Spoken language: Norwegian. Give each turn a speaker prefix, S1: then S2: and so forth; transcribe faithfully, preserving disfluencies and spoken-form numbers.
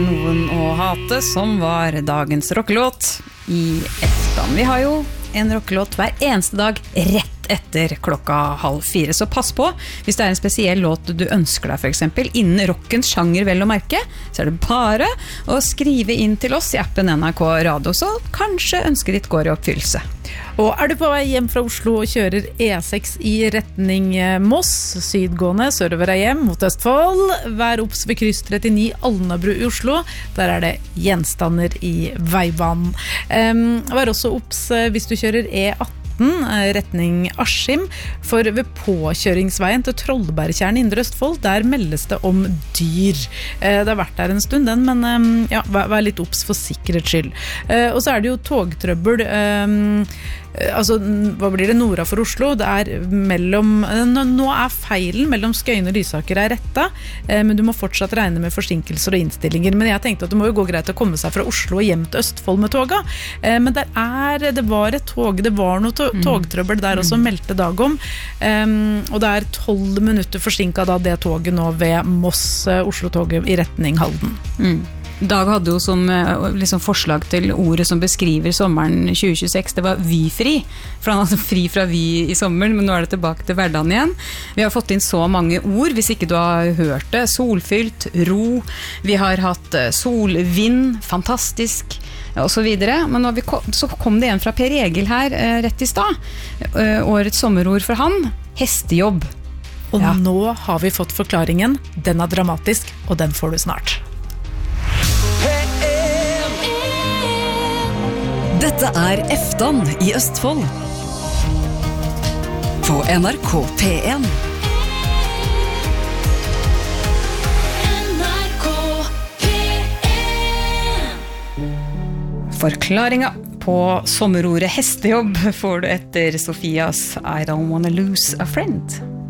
S1: Noen å hate, som var dagens rockelåt i Eftan. Vi har jo en rockelåt hver eneste dag rett etter klokka halv fire, så pass på hvis det er en spesiell låt du ønsker deg, for eksempel innen rockens sjanger vel å merke, så er det bare å skrive inn til oss i appen N R K Radio, så kanskje ønsket ditt går i oppfyllelse.
S2: Og er du på vei hjem fra Oslo og kjører E seks i retning Moss, sydgående, sørover er hjem mot Østfold, vær obs ved kryss trettini Alnabru i Oslo, der er det gjenstander i veibanen. Um, vær også obs hvis du kjører E atten retning Askim, for ved påkjøringsveien til Trollbergtjern i Indre Østfold, der meldes det om dyr. Det har vært der en stund den, men ja, vær litt obs for sikkerhets skyld. Og så er det jo togtrøbbel, altså, hva blir det, Nora for Oslo? Det er mellom, nå er feilen mellom Skøyen og Lysaker er retta, men du må fortsatt regne med forsinkelser og innstillinger. Men jeg tenkte at det må jo gå greit å komme seg fra Oslo og hjem til Østfold med toga. Men der er, det var et tog, det var noe to- togtrøbbel der også, meldte dag om. Og det er tolv minutter forsinket da det toget nå ved Moss-Oslo-toget i retning Halden.
S1: Mm. Dag hadde jo som liksom, forslag til ordet som beskriver sommeren tjue tjueseks, det var vi-fri, for han hadde fri fra vi i sommeren, men nå er det tilbake til hverdagen igjen. Vi har fått inn så mange ord, hvis ikke du har hørt det, solfylt, ro, vi har hatt solvind, fantastisk, og så videre, men når vi kom, så kom det en fra Per Egil her rett i stad, årets sommerord for han, hestejobb.
S2: Og ja. Nå har vi fått forklaringen, den er dramatisk, og den får du snart.
S3: Dette er Eftan i Østfold på N R K P en.
S4: N R K P en.
S1: Forklaringa på sommerordet hestejobb får du etter Sofias I Don't Wanna Lose a Friend.